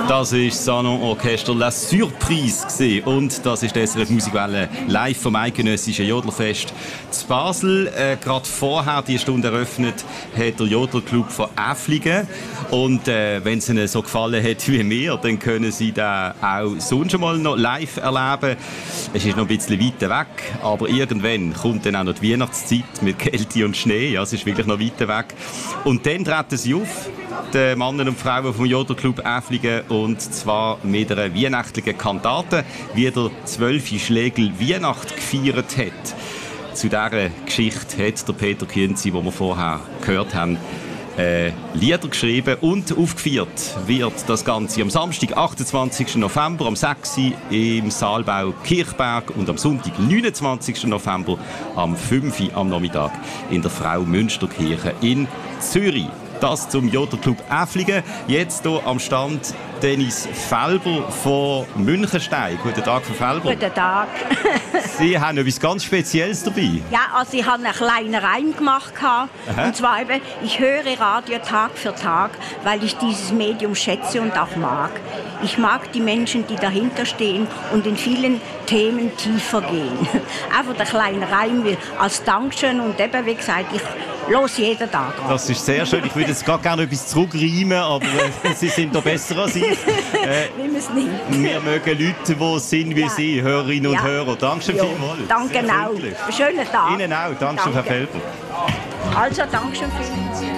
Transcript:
Das ist Salon Orchester La Surprise gewesen. Und das ist das SRF Musikwelle live vom Eidgenössischen Jodlerfest zu Basel. Gerade vorher die Stunde eröffnet hat der Jodlerclub von Äfflingen. Und wenn es Ihnen so gefallen hat wie mir, dann können Sie das auch sonst mal noch live erleben. Es ist noch ein bisschen weiter weg, aber irgendwann kommt dann auch noch die Weihnachtszeit mit Kälte und Schnee. Ja, es ist wirklich noch weiter weg. Und dann treten Sie auf, die Männer und Frauen vom Jodlerclub Äfflingen, und zwar mit einer weihnachtlichen Kantate, wie der 12. Schlegel Weihnacht gefeiert hat. Zu dieser Geschichte hat der Peter Künzi, den wir vorher gehört haben, Lieder geschrieben, und aufgeführt wird das Ganze am Samstag, 28. November, am 6. im Saalbau Kirchberg und am Sonntag, 29. November, am 5. am Nachmittag in der Frau-Münster-Kirche in Zürich. Das zum Jodlerclub Äfflingen. Jetzt hier am Stand Dennis Felber von Münchenstein. Guten Tag, Frau Felber. Guten Tag. Sie haben etwas ganz Spezielles dabei. Ja, also ich habe einen kleinen Reim gemacht. Und zwar eben, ich höre Radio Tag für Tag, weil ich dieses Medium schätze und auch mag. Ich mag die Menschen, die dahinter stehen und in vielen Themen tiefer gehen. Einfach der kleine Reim als Dankeschön, und eben, wie gesagt, ich los jeden Tag. Das ist sehr schön. Ich würde jetzt gar gerne etwas zurückreimen, aber Sie sind da besser als ich. Wir mögen Leute, die sind wie Sie, Hörerinnen und Hörer. Dankeschön vielmals. Danke auch. Schönen Tag. Ihnen auch. Dankeschön, Herr Felber. Also, Dankeschön vielmals.